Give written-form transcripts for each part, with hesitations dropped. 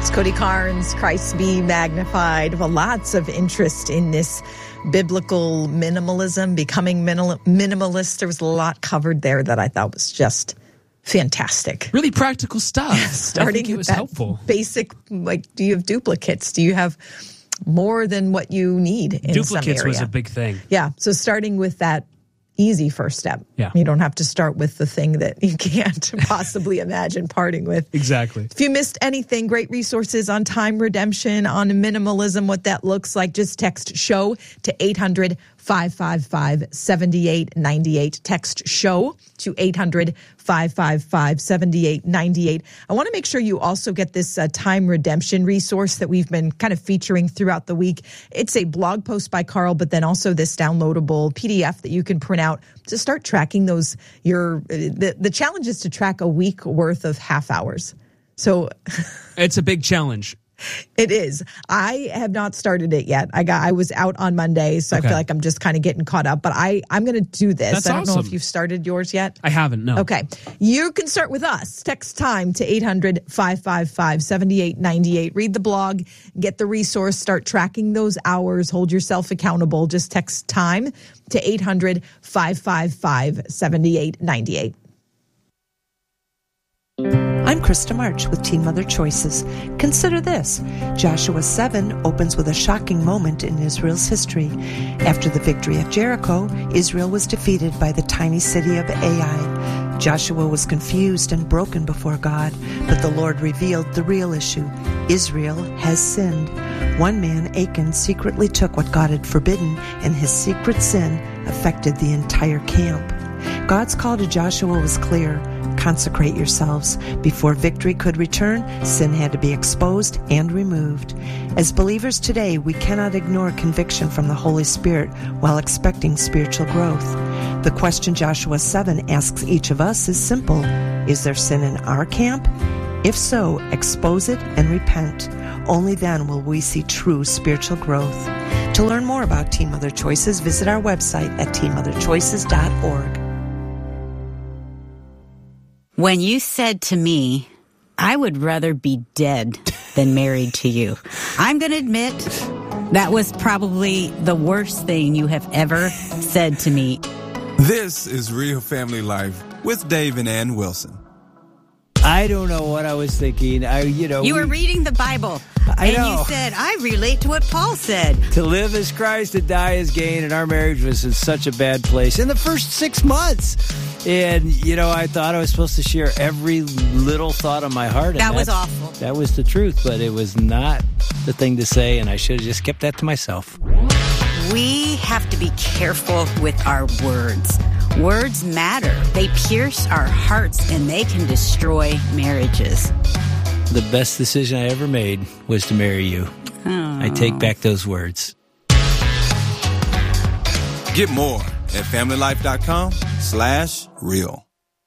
It's Cody Carnes, Christ be magnified. Well, lots of interest in this biblical minimalism, becoming minimalist. There was a lot covered there that I thought was just fantastic. Really practical stuff. Starting I think it was with that helpful. Basic, like, do you have duplicates? Do you have more than what you need in some area? Duplicates was a big thing. Yeah, so starting with that easy first step. Yeah. You don't have to start with the thing that you can't possibly imagine parting with. Exactly. If you missed anything, great resources on time redemption, on minimalism, what that looks like. Just text SHOW to 800-555-7898. Text SHOW to 800-555-7898. I want to make sure you also get this time redemption resource that we've been kind of featuring throughout the week. It's a blog post by Carl, but then also this downloadable PDF that you can print out to start tracking those. The challenge is to track a week worth of half hours. So it's a big challenge. It is. I have not started it yet. I was out on Monday, so Okay. I feel like I'm just kind of getting caught up. But I'm going to do this. That's I don't know awesome. if you've started yours yet. I haven't, no. Okay. You can start with us. Text time to 800-555-7898. Read the blog, get the resource, start tracking those hours, hold yourself accountable. Just text time to 800-555-7898. I'm Krista March with Teen Mother Choices. Consider this. Joshua 7 opens with a shocking moment in Israel's history. After the victory at Jericho, Israel was defeated by the tiny city of Ai. Joshua was confused and broken before God, but the Lord revealed the real issue. Israel has sinned. One man, Achan, secretly took what God had forbidden, and his secret sin affected the entire camp. God's call to Joshua was clear. Consecrate yourselves. Before victory could return, sin had to be exposed and removed. As believers today, we cannot ignore conviction from the Holy Spirit while expecting spiritual growth. The question Joshua 7 asks each of us is simple. Is there sin in our camp? If so, expose it and repent. Only then will we see true spiritual growth. To learn more about Teen Mother Choices, visit our website at teenmotherchoices.org. When you said to me, I would rather be dead than married to you, I'm going to admit that was probably the worst thing you have ever said to me. This is Real Family Life with Dave and Ann Wilson. I don't know what I was thinking. You were reading the Bible, I and know. you said, I relate to what Paul said. To live as Christ, to die as gain, and our marriage was in such a bad place in the first 6 months. And, I thought I was supposed to share every little thought on my heart. And That was awful. That was the truth, but it was not the thing to say, and I should have just kept that to myself. We have to be careful with our words. Words matter. They pierce our hearts, and they can destroy marriages. The best decision I ever made was to marry you. Oh. I take back those words. Get more at familylife.com/real.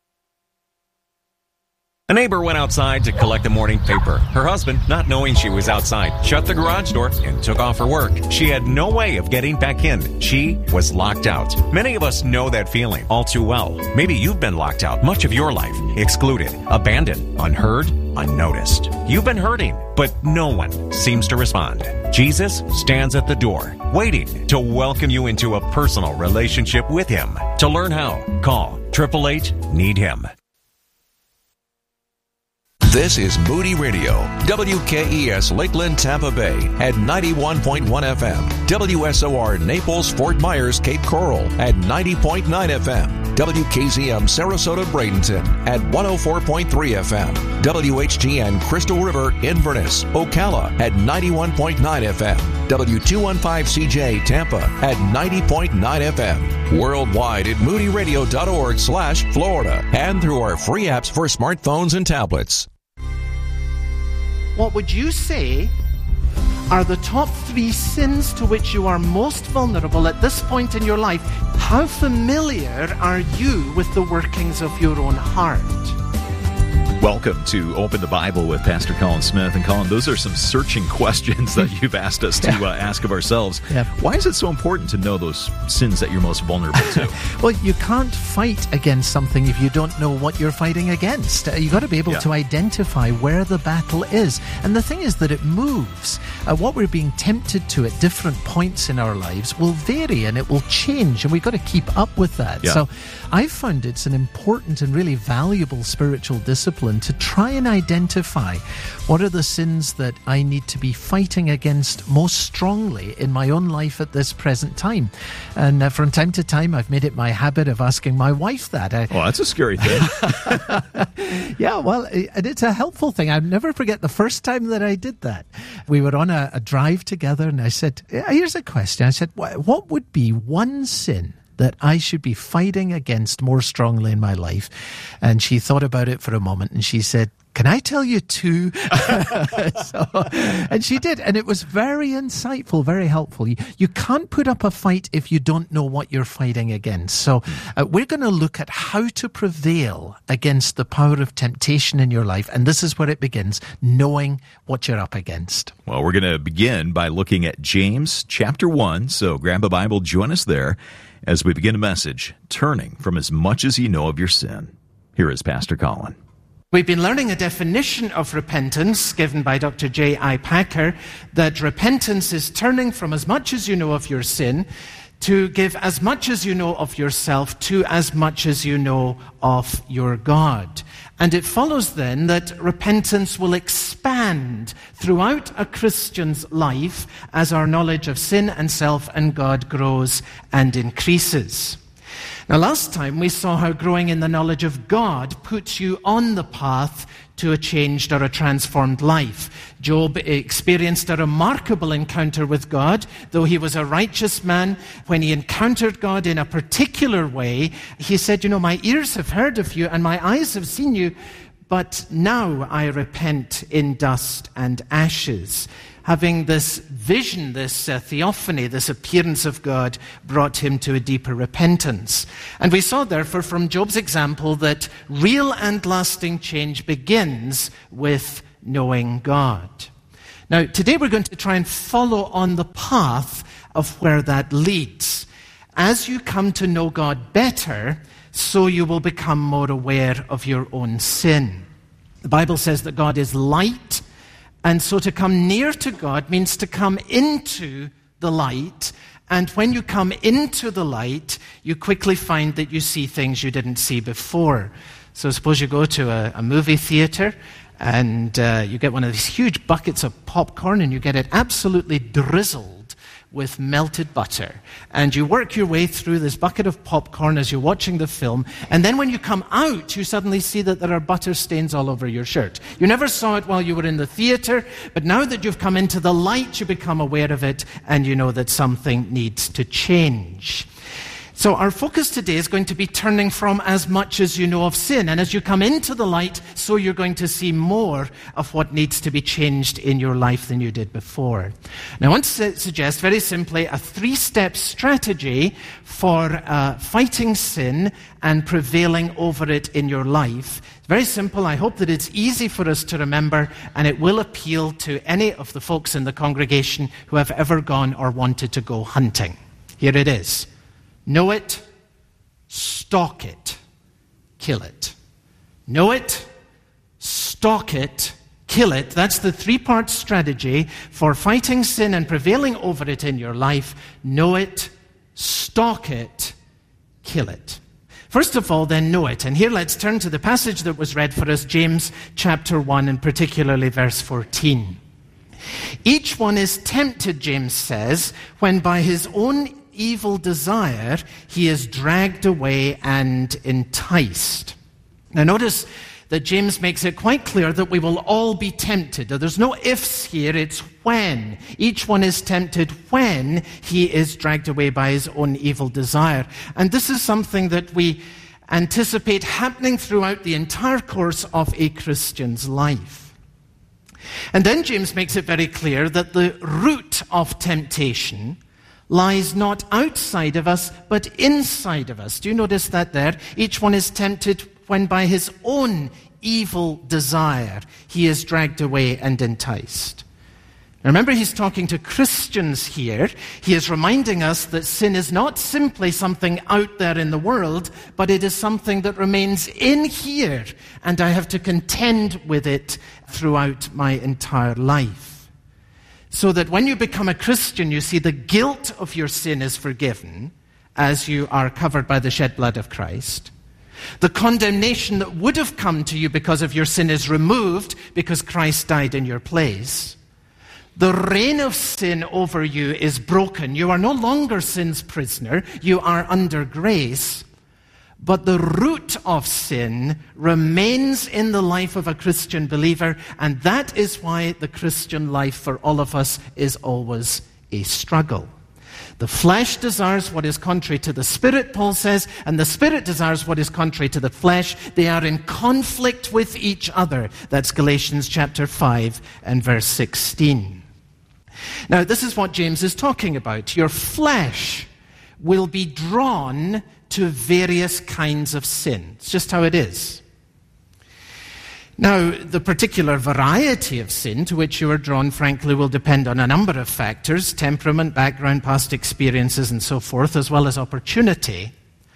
A neighbor went outside to collect the morning paper. Her husband, not knowing she was outside, shut the garage door and took off her work. She had no way of getting back in. She was locked out. Many of us know that feeling all too well. Maybe you've been locked out much of your life, excluded, abandoned, unheard, unnoticed. You've been hurting, but no one seems to respond. Jesus stands at the door, waiting to welcome you into a personal relationship with Him. To learn how, call 888-NEED-HIM. This is Moody Radio, WKES Lakeland, Tampa Bay at 91.1 FM, WSOR Naples, Fort Myers, Cape Coral at 90.9 FM, WKZM Sarasota, Bradenton at 104.3 FM, WHGN Crystal River, Inverness, Ocala at 91.9 FM, W215CJ Tampa at 90.9 FM, worldwide at moodyradio.org/Florida, and through our free apps for smartphones and tablets. What would you say are the top 3 sins to which you are most vulnerable at this point in your life? How familiar are you with the workings of your own heart? Welcome to Open the Bible with Pastor Colin Smith. And Colin, those are some searching questions that you've asked us to ask of ourselves. Yeah. Why is it so important to know those sins that you're most vulnerable to? Well, you can't fight against something if you don't know what you're fighting against. You've got to be able to identify where the battle is. And the thing is that it moves. What we're being tempted to at different points in our lives will vary and it will change. And we've got to keep up with that. Yeah. So I've found it's an important and really valuable spiritual discipline to try and identify what are the sins that I need to be fighting against most strongly in my own life at this present time. And from time to time, I've made it my habit of asking my wife that. Well, that's a scary thing. Yeah, well, it's a helpful thing. I'll never forget the first time that I did that. We were on a drive together, and I said, here's a question. I said, what would be one sin that I should be fighting against more strongly in my life? And she thought about it for a moment, and she said, can I tell you two? And she did, and it was very insightful, very helpful. You can't put up a fight if you don't know what you're fighting against. So we're going to look at how to prevail against the power of temptation in your life, and this is where it begins, knowing what you're up against. Well, we're going to begin by looking at James chapter 1, so grab a Bible, join us there as we begin a message, turning from as much as you know of your sin. Here is Pastor Colin. We've been learning a definition of repentance given by Dr. J.I. Packer, that repentance is turning from as much as you know of your sin to give as much as you know of yourself to as much as you know of your God. And it follows then that repentance will expand throughout a Christian's life as our knowledge of sin and self and God grows and increases. Now, last time we saw how growing in the knowledge of God puts you on the path to a changed or a transformed life. Job experienced a remarkable encounter with God. Though he was a righteous man, when he encountered God in a particular way, he said, my ears have heard of you and my eyes have seen you, but now I repent in dust and ashes. Having this vision, this theophany, this appearance of God brought him to a deeper repentance. And we saw, therefore, from Job's example that real and lasting change begins with knowing God. Now, today we're going to try and follow on the path of where that leads. As you come to know God better, so you will become more aware of your own sin. The Bible says that God is light, and so to come near to God means to come into the light. And when you come into the light, you quickly find that you see things you didn't see before. So suppose you go to a movie theater and you get one of these huge buckets of popcorn and you get it absolutely drizzled with melted butter. And you work your way through this bucket of popcorn as you're watching the film. And then when you come out, you suddenly see that there are butter stains all over your shirt. You never saw it while you were in the theater, but now that you've come into the light, you become aware of it and you know that something needs to change. So our focus today is going to be turning from as much as you know of sin. And as you come into the light, so you're going to see more of what needs to be changed in your life than you did before. Now, I want to suggest very simply a 3-step strategy for fighting sin and prevailing over it in your life. It's very simple. I hope that it's easy for us to remember, and it will appeal to any of the folks in the congregation who have ever gone or wanted to go hunting. Here it is. Know it, stalk it, kill it. Know it, stalk it, kill it. That's the 3-part strategy for fighting sin and prevailing over it in your life. Know it, stalk it, kill it. First of all, then, know it. And here let's turn to the passage that was read for us, James chapter 1, and particularly verse 14. Each one is tempted, James says, when by his own evil desire he is dragged away and enticed. Now notice that James makes it quite clear that we will all be tempted. There's no ifs here, it's when. Each one is tempted when he is dragged away by his own evil desire. And this is something that we anticipate happening throughout the entire course of a Christian's life. And then James makes it very clear that the root of temptation lies not outside of us, but inside of us. Do you notice that there? Each one is tempted when by his own evil desire, he is dragged away and enticed. Remember, he's talking to Christians here. He is reminding us that sin is not simply something out there in the world, but it is something that remains in here, and I have to contend with it throughout my entire life. So that when you become a Christian, you see the guilt of your sin is forgiven as you are covered by the shed blood of Christ. The condemnation that would have come to you because of your sin is removed because Christ died in your place. The reign of sin over you is broken. You are no longer sin's prisoner. You are under grace. But the root of sin remains in the life of a Christian believer, and that is why the Christian life for all of us is always a struggle. The flesh desires what is contrary to the Spirit, Paul says, and the Spirit desires what is contrary to the flesh. They are in conflict with each other. That's Galatians chapter 5 and verse 16. Now, this is what James is talking about. Your flesh will be drawn to various kinds of sin. It's just how it is. Now, the particular variety of sin to which you are drawn, frankly, will depend on a number of factors: temperament, background, past experiences, and so forth, as well as opportunity.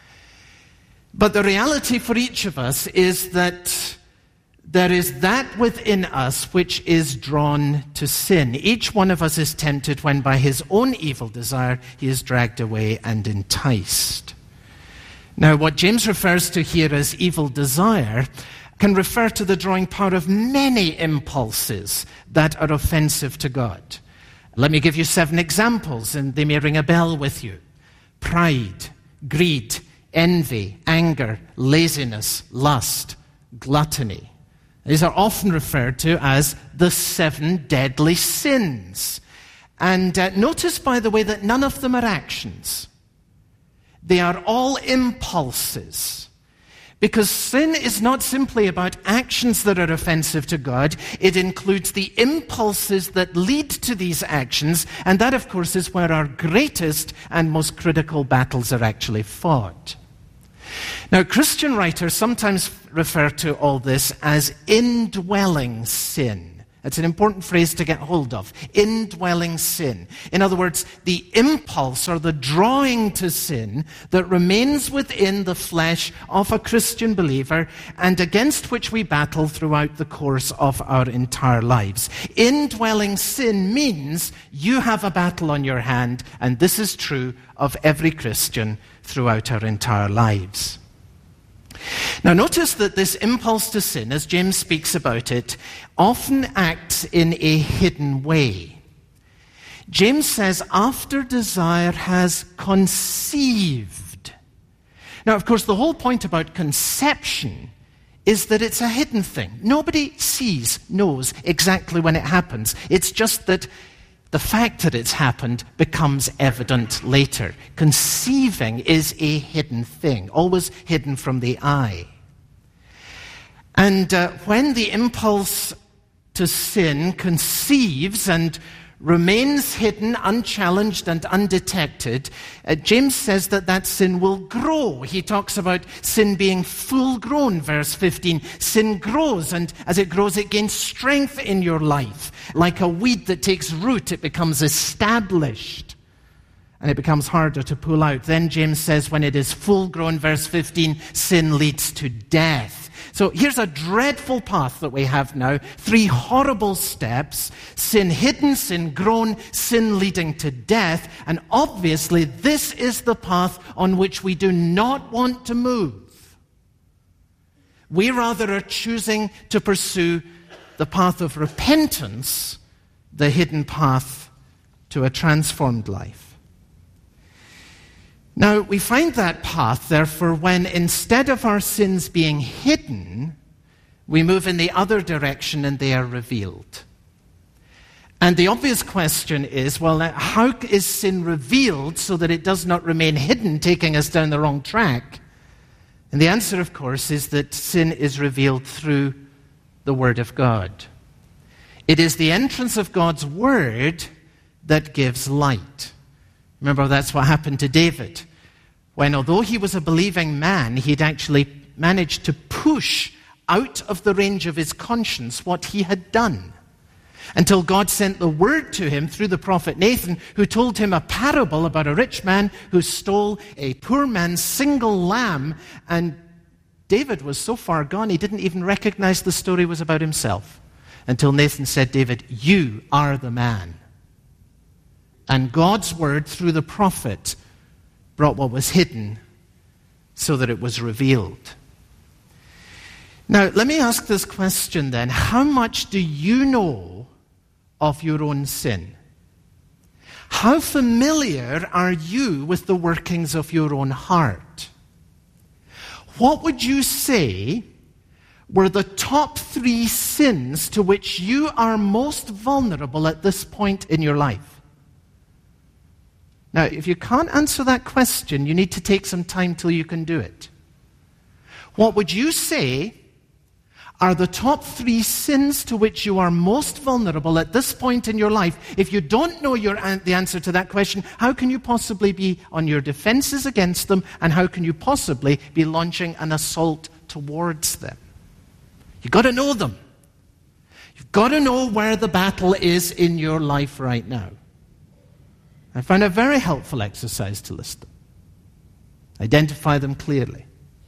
But the reality for each of us is that there is that within us which is drawn to sin. Each one of us is tempted when by his own evil desire he is dragged away and enticed. Now, what James refers to here as evil desire can refer to the drawing power of many impulses that are offensive to God. Let me give you 7 examples, and they may ring a bell with you. Pride, greed, envy, anger, laziness, lust, gluttony. These are often referred to as the 7 deadly sins. And notice, by the way, that none of them are actions. They are all impulses. Because sin is not simply about actions that are offensive to God. It includes the impulses that lead to these actions. And that, of course, is where our greatest and most critical battles are actually fought. Now, Christian writers sometimes refer to all this as indwelling sin. It's an important phrase to get hold of. Indwelling sin. In other words, the impulse or the drawing to sin that remains within the flesh of a Christian believer and against which we battle throughout the course of our entire lives. Indwelling sin means you have a battle on your hand, and this is true of every Christian throughout our entire lives. Now, notice that this impulse to sin, as James speaks about it, often acts in a hidden way. James says, after desire has conceived. Now, of course, the whole point about conception is that it's a hidden thing. Nobody knows exactly when it happens. It's just that the fact that it's happened becomes evident later. Conceiving is a hidden thing, always hidden from the eye. And when the impulse to sin conceives and remains hidden, unchallenged, and undetected, James says that sin will grow. He talks about sin being full grown, verse 15. Sin grows, and as it grows, it gains strength in your life. Like a weed that takes root, it becomes established, and it becomes harder to pull out. Then James says, when it is full grown, verse 15, sin leads to death. So here's a dreadful path that we have now. 3 horrible steps: sin hidden, sin grown, sin leading to death. And obviously this is the path on which we do not want to move. We rather are choosing to pursue the path of repentance, the hidden path to a transformed life. Now, we find that path, therefore, when instead of our sins being hidden, we move in the other direction and they are revealed. And the obvious question is, well, how is sin revealed so that it does not remain hidden, taking us down the wrong track? And the answer, of course, is that sin is revealed through the Word of God. It is the entrance of God's Word that gives light. Remember, that's what happened to David, when although he was a believing man, he'd actually managed to push out of the range of his conscience what he had done, until God sent the word to him through the prophet Nathan, who told him a parable about a rich man who stole a poor man's single lamb. And David was so far gone, he didn't even recognize the story was about himself, until Nathan said, David, you are the man. And God's word through the prophet brought what was hidden so that it was revealed. Now, let me ask this question then. How much do you know of your own sin? How familiar are you with the workings of your own heart? What would you say were the top 3 sins to which you are most vulnerable at this point in your life? Now, if you can't answer that question, you need to take some time till you can do it. What would you say are the top 3 sins to which you are most vulnerable at this point in your life? If you don't know the answer to that question, how can you possibly be on your defenses against them, and how can you possibly be launching an assault towards them? You've got to know them. You've got to know where the battle is in your life right now. I find a very helpful exercise to list them. Identify them clearly.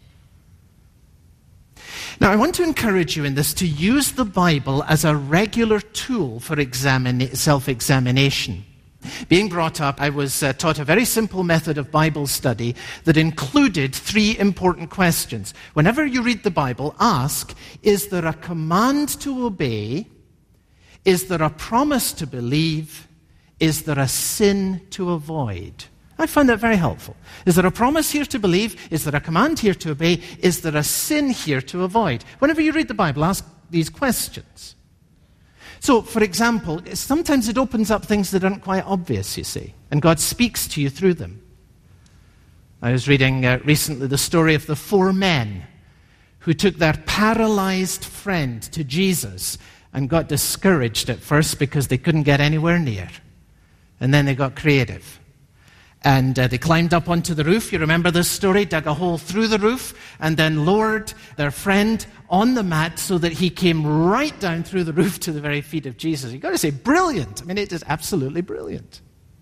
Now, I want to encourage you in this to use the Bible as a regular tool for self-examination. Being brought up, I was taught a very simple method of Bible study that included 3 important questions. Whenever you read the Bible, ask, is there a command to obey? Is there a promise to believe? Is there a sin to avoid? I find that very helpful. Is there a promise here to believe? Is there a command here to obey? Is there a sin here to avoid? Whenever you read the Bible, ask these questions. So, for example, sometimes it opens up things that aren't quite obvious, you see, and God speaks to you through them. I was reading recently the story of the 4 men who took their paralyzed friend to Jesus and got discouraged at first because they couldn't get anywhere near. And then they got creative. And they climbed up onto the roof. You remember this story? Dug a hole through the roof and then lowered their friend on the mat so that he came right down through the roof to the very feet of Jesus. You've got to say, brilliant. I mean, it is absolutely brilliant.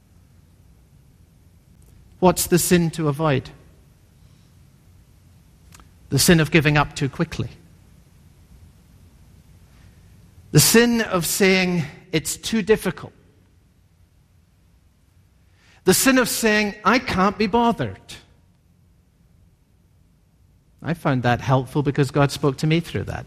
What's the sin to avoid? The sin of giving up too quickly. The sin of saying, it's too difficult. The sin of saying, I can't be bothered. I found that helpful because God spoke to me through that.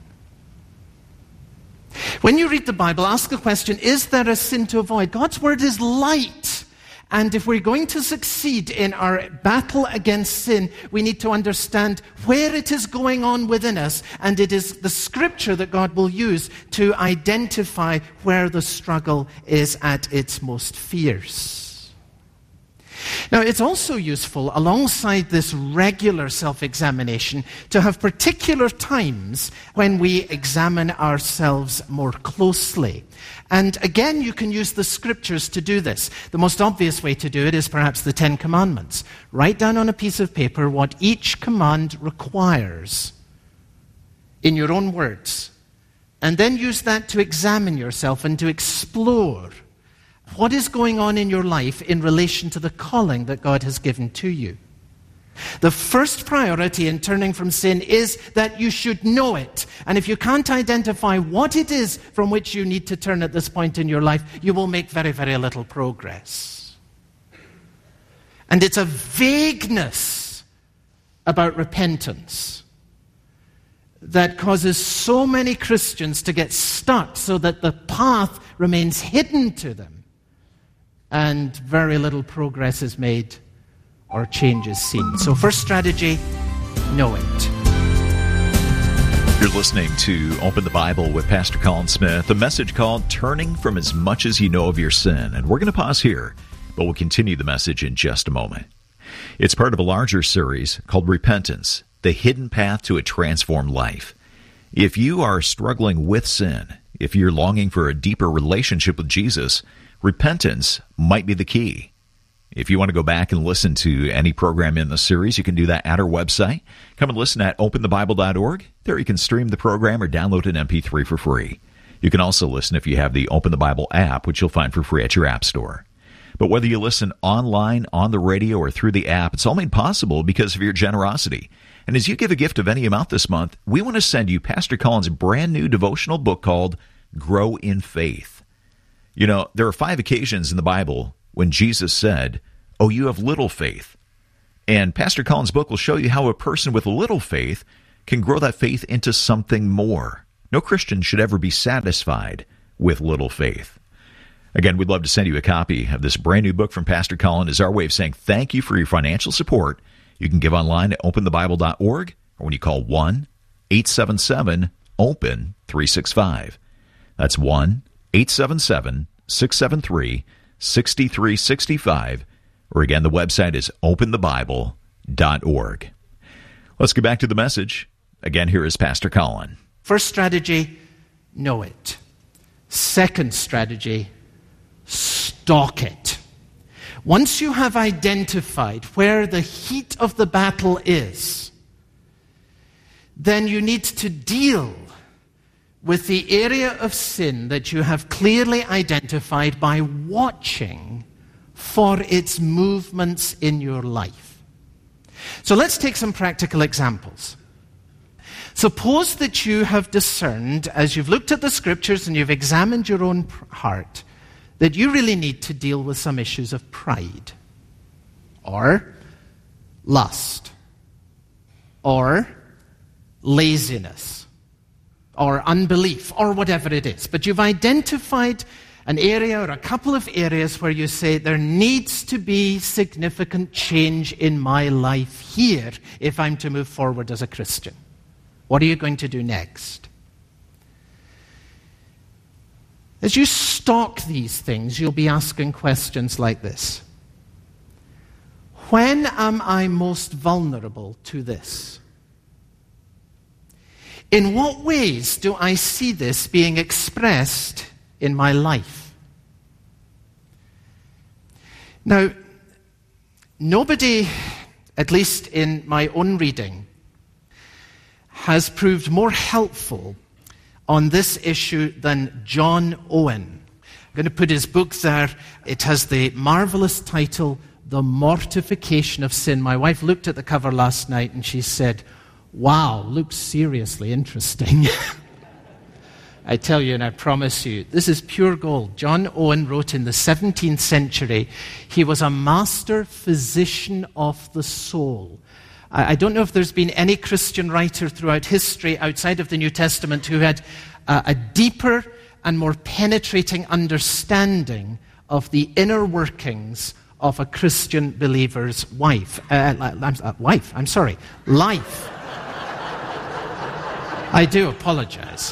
When you read the Bible, ask the question, is there a sin to avoid? God's word is light. And if we're going to succeed in our battle against sin, we need to understand where it is going on within us. And it is the scripture that God will use to identify where the struggle is at its most fierce. Now, it's also useful, alongside this regular self-examination, to have particular times when we examine ourselves more closely. And again, you can use the scriptures to do this. The most obvious way to do it is perhaps the 10 Commandments. Write down on a piece of paper what each command requires in your own words. And then use that to examine yourself and to explore what is going on in your life in relation to the calling that God has given to you. The first priority in turning from sin is that you should know it. And if you can't identify what it is from which you need to turn at this point in your life, you will make very, very little progress. And it's a vagueness about repentance that causes so many Christians to get stuck so that the path remains hidden to them. And very little progress is made or change is seen. So first strategy, know it. You're listening to Open the Bible with Pastor Colin Smith, a message called Turning from As Much As You Know of Your Sin. And we're going to pause here, but we'll continue the message in just a moment. It's part of a larger series called Repentance, the Hidden Path to a Transformed Life. If you are struggling with sin, if you're longing for a deeper relationship with Jesus, repentance might be the key. If you want to go back and listen to any program in the series, you can do that at our website. Come and listen at openthebible.org. There you can stream the program or download an MP3 for free. You can also listen if you have the Open the Bible app, which you'll find for free at your app store. But whether you listen online, on the radio, or through the app, it's all made possible because of your generosity. And as you give a gift of any amount this month, we want to send you Pastor Colin's brand new devotional book called Grow in Faith. You know, there are 5 occasions in the Bible when Jesus said, "Oh, you have little faith." And Pastor Colin's book will show you how a person with little faith can grow that faith into something more. No Christian should ever be satisfied with little faith. Again, we'd love to send you a copy of this brand new book from Pastor Colin as our way of saying thank you for your financial support. You can give online at openthebible.org or when you call 1-877-OPEN-365. That's 1-877-673-6365. Or again, the website is openthebible.org. Let's get back to the message. Again, here is Pastor Colin. First strategy, know it. Second strategy, stalk it. Once you have identified where the heat of the battle is, then you need to deal with the area of sin that you have clearly identified by watching for its movements in your life. So let's take some practical examples. Suppose that you have discerned, as you've looked at the scriptures and you've examined your own heart, that you really need to deal with some issues of pride, or lust, or laziness, or unbelief, or whatever it is. But you've identified an area or a couple of areas where you say there needs to be significant change in my life here if I'm to move forward as a Christian. What are you going to do next? As you stalk these things, you'll be asking questions like this. When am I most vulnerable to this? In what ways do I see this being expressed in my life? Now, nobody, at least in my own reading, has proved more helpful on this issue than John Owen. I'm going to put his book there. It has the marvelous title, The Mortification of Sin. My wife looked at the cover last night and she said, "Wow, looks seriously interesting." I tell you and I promise you, this is pure gold. John Owen wrote in the 17th century. He was a master physician of the soul. I don't know if there's been any Christian writer throughout history outside of the New Testament who had a deeper and more penetrating understanding of the inner workings of a Christian believer's life. I do apologize.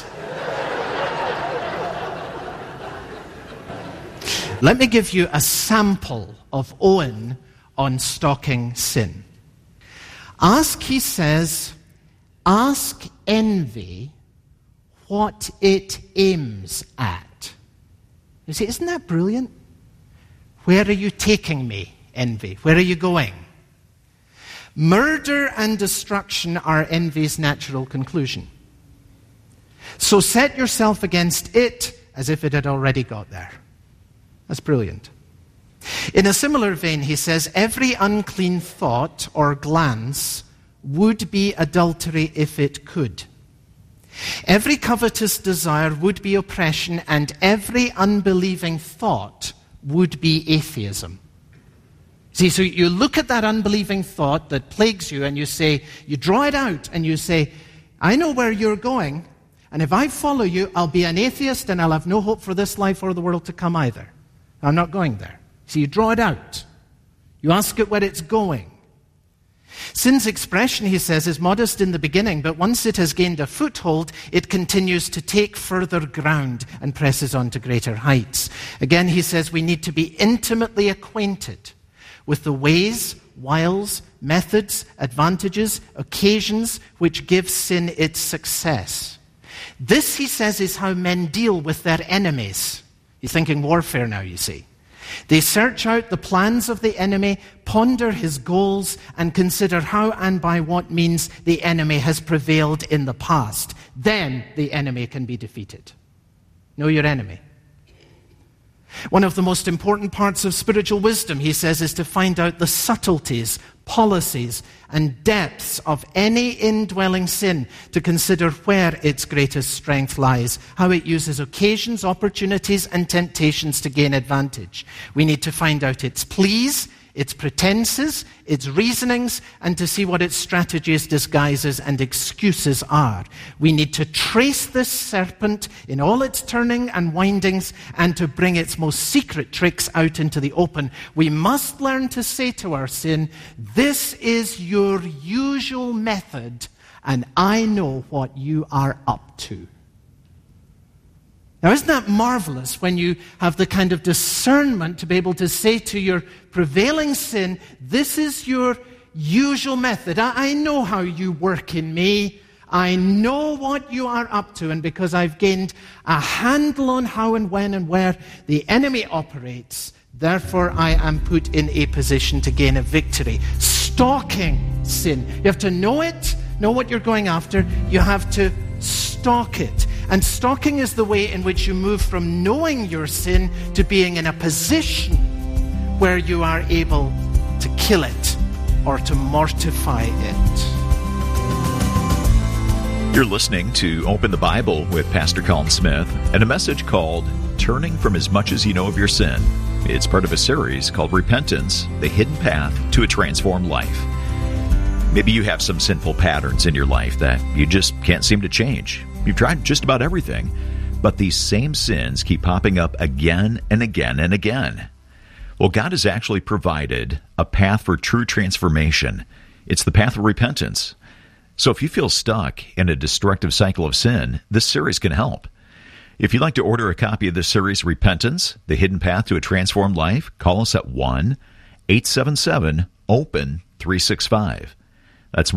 Let me give you a sample of Owen on stalking sin. He says, ask envy what it aims at. You see, isn't that brilliant? Where are you taking me, envy? Where are you going? Murder and destruction are envy's natural conclusion. So set yourself against it as if it had already got there. That's brilliant. In a similar vein, he says, every unclean thought or glance would be adultery if it could. Every covetous desire would be oppression, and every unbelieving thought would be atheism. See, so you look at that unbelieving thought that plagues you, and you say, you draw it out, and you say, I know where you're going, and if I follow you, I'll be an atheist, and I'll have no hope for this life or the world to come either. I'm not going there. So you draw it out. You ask it where it's going. Sin's expression, he says, is modest in the beginning, but once it has gained a foothold, it continues to take further ground and presses on to greater heights. Again, he says we need to be intimately acquainted with the ways, wiles, methods, advantages, occasions which give sin its success. This, he says, is how men deal with their enemies. He's thinking warfare now, you see. They search out the plans of the enemy, ponder his goals, and consider how and by what means the enemy has prevailed in the past. Then the enemy can be defeated. Know your enemy. One of the most important parts of spiritual wisdom, he says, is to find out the subtleties, policies, and depths of any indwelling sin, to consider where its greatest strength lies, how it uses occasions, opportunities, and temptations to gain advantage. We need to find out its pleas, its pretenses, its reasonings, and to see what its strategies, disguises, and excuses are. We need to trace this serpent in all its turning and windings and to bring its most secret tricks out into the open. We must learn to say to our sin, "This is your usual method, and I know what you are up to." Now, isn't that marvelous when you have the kind of discernment to be able to say to your prevailing sin, "This is your usual method. I know how you work in me. I know what you are up to. And because I've gained a handle on how and when and where the enemy operates, therefore I am put in a position to gain a victory." Stalking sin. You have to know it, know what you're going after. You have to stalk it. And stalking is the way in which you move from knowing your sin to being in a position where you are able to kill it or to mortify it. You're listening to Open the Bible with Pastor Colin Smith and a message called Turning from As Much As You Know of Your Sin. It's part of a series called Repentance, the Hidden Path to a Transformed Life. Maybe you have some sinful patterns in your life that you just can't seem to change. You've tried just about everything, but these same sins keep popping up again and again and again. Well, God has actually provided a path for true transformation. It's the path of repentance. So if you feel stuck in a destructive cycle of sin, this series can help. If you'd like to order a copy of this series, Repentance, the Hidden Path to a Transformed Life, call us at 1-877-OPEN-365. That's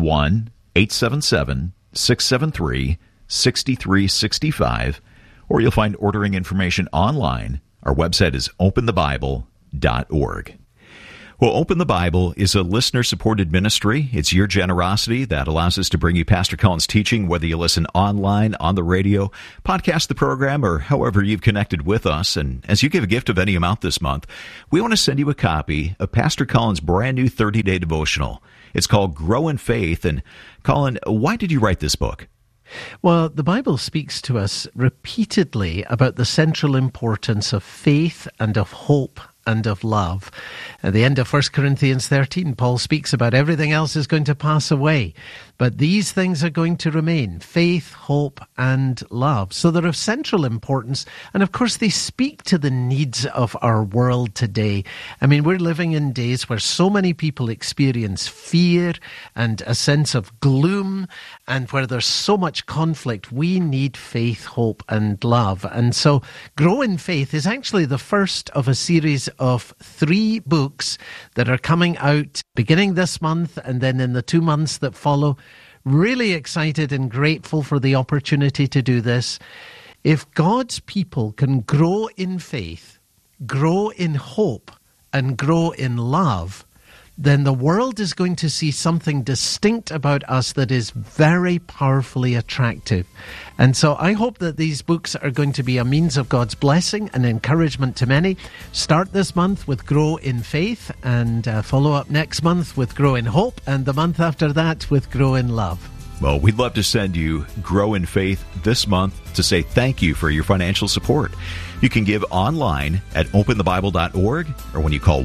1-877-673-6365, or you'll find ordering information online. Our website is openthebible.org. Well, Open the Bible is a listener-supported ministry. It's your generosity that allows us to bring you Pastor Colin's teaching, whether you listen online, on the radio, podcast the program, or however you've connected with us. And as you give a gift of any amount this month, we want to send you a copy of Pastor Colin's brand new 30-day devotional. It's called Grow in Faith. And Colin, why did you write this book? Well, the Bible speaks to us repeatedly about the central importance of faith and of hope and of love. At the end of 1 Corinthians 13, Paul speaks about everything else is going to pass away, but these things are going to remain: faith, hope, and love. So they're of central importance, and of course they speak to the needs of our world today. I mean, we're living in days where so many people experience fear and a sense of gloom, and where there's so much conflict. We need faith, hope, and love. And so Grow in Faith is actually the first of a series of 3 books that are coming out beginning this month and then in the 2 months that follow. Really excited and grateful for the opportunity to do this. If God's people can grow in faith, grow in hope, and grow in love, then the world is going to see something distinct about us that is very powerfully attractive. And so I hope that these books are going to be a means of God's blessing and encouragement to many. Start this month with Grow in Faith, and follow up next month with Grow in Hope, and the month after that with Grow in Love. Well, we'd love to send you Grow in Faith this month to say thank you for your financial support. You can give online at openthebible.org, or when you call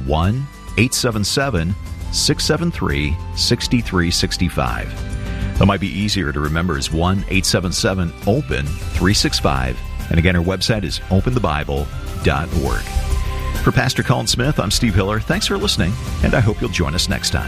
1-877-673-6365. That might be easier to remember as 1-877-OPEN-365. And again, our website is openthebible.org. For Pastor Colin Smith, I'm Steve Hiller. Thanks for listening, and I hope you'll join us next time.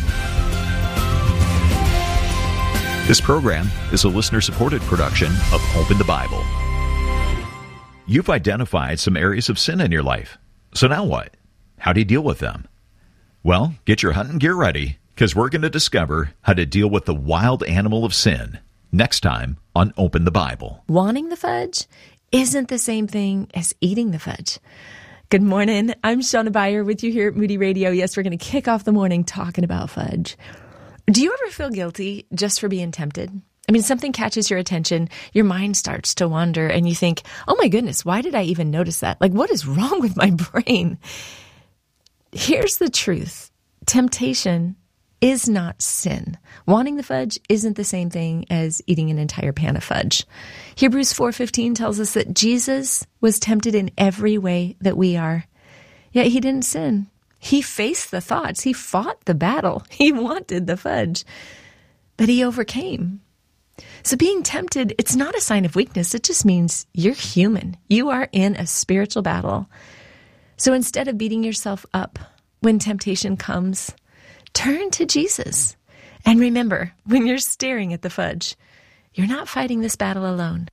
This program is a listener-supported production of Open the Bible. You've identified some areas of sin in your life. So now what? How do you deal with them? Well, get your hunting gear ready, because we're going to discover how to deal with the wild animal of sin next time on Open the Bible. Wanting the fudge isn't the same thing as eating the fudge. Good morning. I'm Shauna Beyer with you here at Moody Radio. Yes, we're going to kick off the morning talking about fudge. Do you ever feel guilty just for being tempted? I mean, something catches your attention, your mind starts to wander, and you think, oh my goodness, why did I even notice that? Like, what is wrong with my brain? Here's the truth. Temptation is not sin. Wanting the fudge isn't the same thing as eating an entire pan of fudge. Hebrews 4:15 tells us that Jesus was tempted in every way that we are, yet he didn't sin. He faced the thoughts. He fought the battle. He wanted the fudge, but he overcame. So being tempted, it's not a sign of weakness. It just means you're human. You are in a spiritual battle. So instead of beating yourself up when temptation comes, turn to Jesus. And remember, when you're staring at the fudge, you're not fighting this battle alone.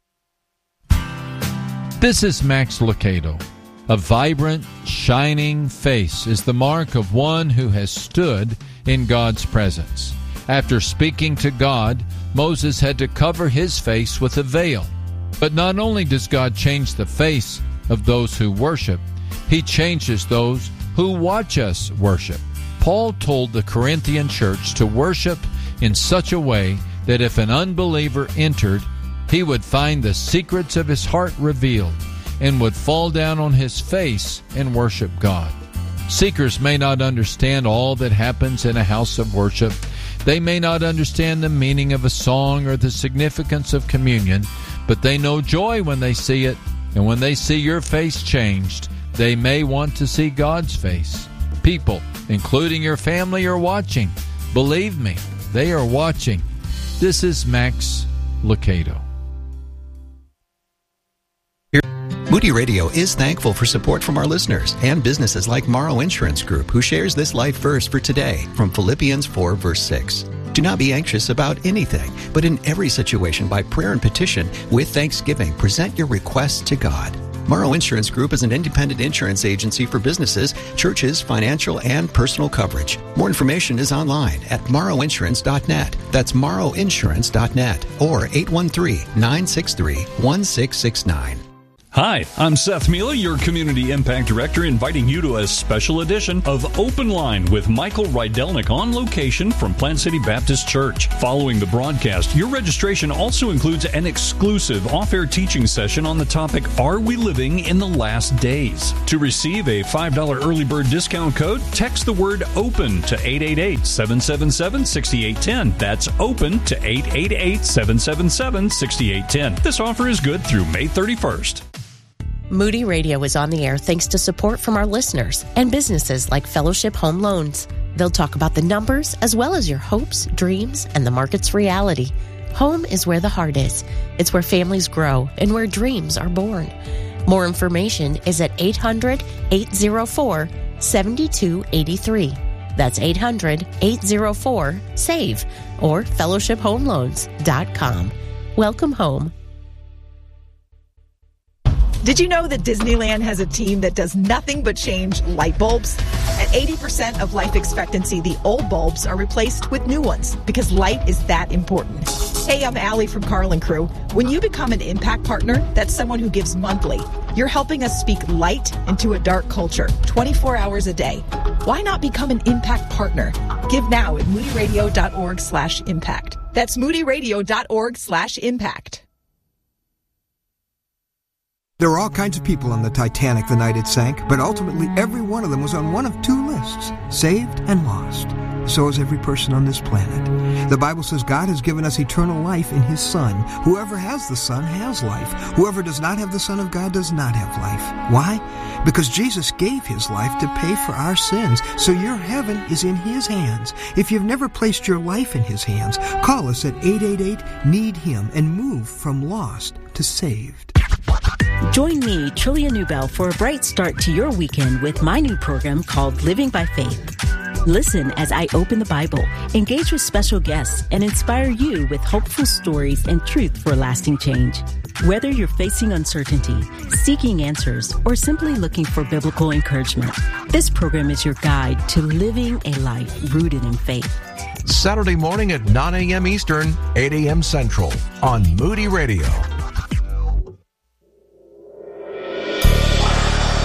This is Max Lucado. A vibrant, shining face is the mark of one who has stood in God's presence. After speaking to God, Moses had to cover his face with a veil. But not only does God change the face of those who worship, he changes those who watch us worship. Paul told the Corinthian church to worship in such a way that if an unbeliever entered, he would find the secrets of his heart revealed and would fall down on his face and worship God. Seekers may not understand all that happens in a house of worship. They may not understand the meaning of a song or the significance of communion, but they know joy when they see it, and when they see your face changed, they may want to see God's face. People, including your family, are watching. Believe me, they are watching. This is Max Lucado. Moody Radio is thankful for support from our listeners and businesses like Morrow Insurance Group, who shares this life verse for today from Philippians 4, verse 6. Do not be anxious about anything, but in every situation by prayer and petition with thanksgiving, present your requests to God. Morrow Insurance Group is an independent insurance agency for businesses, churches, financial, and personal coverage. More information is online at morrowinsurance.net. That's morrowinsurance.net or 813-963-1669. Hi, I'm Seth Mila, your Community Impact Director, inviting you to a special edition of Open Line with Michael Rydelnik on location from Plant City Baptist Church. Following the broadcast, your registration also includes an exclusive off-air teaching session on the topic, Are We Living in the Last Days? To receive a $5 early bird discount code, text the word OPEN to 888-777-6810. That's OPEN to 888-777-6810. This offer is good through May 31st. Moody Radio is on the air thanks to support from our listeners and businesses like Fellowship Home Loans. They'll talk about the numbers as well as your hopes, dreams, and the market's reality. Home is where the heart is. It's where families grow and where dreams are born. More information is at 800-804-7283. That's 800-804-SAVE or fellowshiphomeloans.com. Welcome home. Did you know that Disneyland has a team that does nothing but change light bulbs? At 80% of life expectancy, the old bulbs are replaced with new ones because light is that important. Hey, I'm Allie from Carl and Crew. When you become an Impact Partner, that's someone who gives monthly. You're helping us speak light into a dark culture, 24 hours a day. Why not become an Impact Partner? Give now at moodyradio.org/impact. That's moodyradio.org/impact. There were all kinds of people on the Titanic the night it sank, but ultimately every one of them was on one of two lists, saved and lost. So is every person on this planet. The Bible says God has given us eternal life in His Son. Whoever has the Son has life. Whoever does not have the Son of God does not have life. Why? Because Jesus gave His life to pay for our sins, so your heaven is in His hands. If you've never placed your life in His hands, call us at 888-NEED-HIM and move from lost to saved. Join me, Trillia Newbell, for a bright start to your weekend with my new program called Living by Faith. Listen as I open the Bible, engage with special guests, and inspire you with hopeful stories and truth for lasting change. Whether you're facing uncertainty, seeking answers, or simply looking for biblical encouragement, this program is your guide to living a life rooted in faith. Saturday morning at 9 a.m. Eastern, 8 a.m. Central on Moody Radio.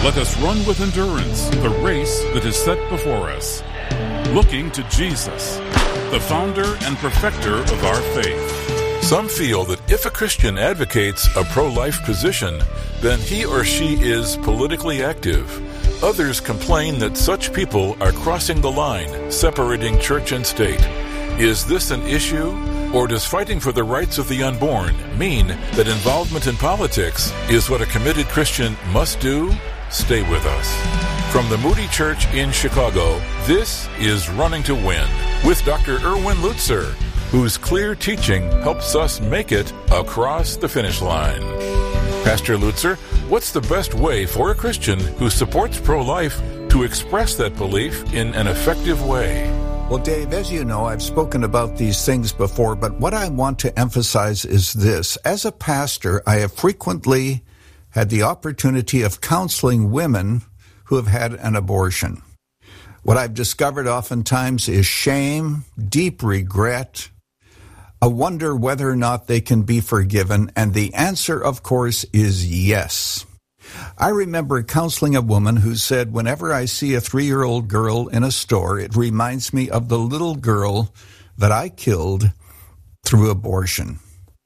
Let us run with endurance the race that is set before us, looking to Jesus, the founder and perfecter of our faith. Some feel that if a Christian advocates a pro-life position, then he or she is politically active. Others complain that such people are crossing the line, separating church and state. Is this an issue? Or does fighting for the rights of the unborn mean that involvement in politics is what a committed Christian must do? Stay with us. From the Moody Church in Chicago, this is Running to Win with Dr. Erwin Lutzer, whose clear teaching helps us make it across the finish line. Pastor Lutzer, what's the best way for a Christian who supports pro-life to express that belief in an effective way? Well, Dave, as you know, I've spoken about these things before, but what I want to emphasize is this. As a pastor, I have frequently had the opportunity of counseling women who have had an abortion. What I've discovered oftentimes is shame, deep regret, a wonder whether or not they can be forgiven, and the answer, of course, is yes. I remember counseling a woman who said, whenever I see a 3-year-old girl in a store, it reminds me of the little girl that I killed through abortion.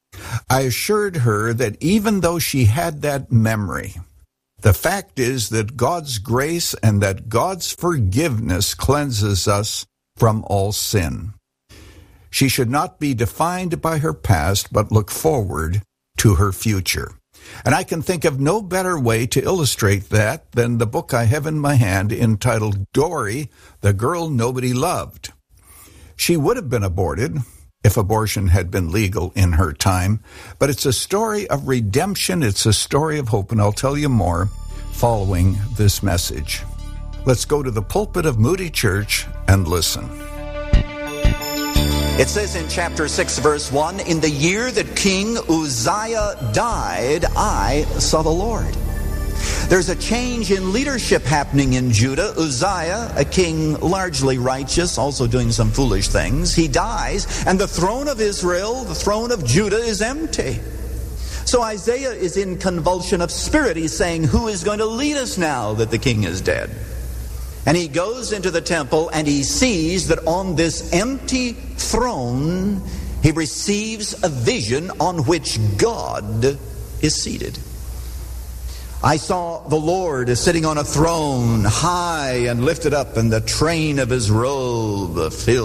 I assured her that even though she had that memory, the fact is that God's grace and that God's forgiveness cleanses us from all sin. She should not be defined by her past, but look forward to her future. And I can think of no better way to illustrate that than the book I have in my hand entitled Dory, the Girl Nobody Loved. She would have been aborted if abortion had been legal in her time, but it's a story of redemption, it's a story of hope, and I'll tell you more following this message. Let's go to the pulpit of Moody Church and listen. It says in chapter 6, verse 1, "In the year that King Uzziah died, I saw the Lord." There's a change in leadership happening in Judah. Uzziah, a king largely righteous, also doing some foolish things, he dies, and the throne of Israel, the throne of Judah, is empty. So Isaiah is in convulsion of spirit. He's saying, who is going to lead us now that the king is dead? And he goes into the temple and he sees that on this empty throne, he receives a vision on which God is seated. I saw the Lord sitting on a throne, high and lifted up, and the train of his robe filled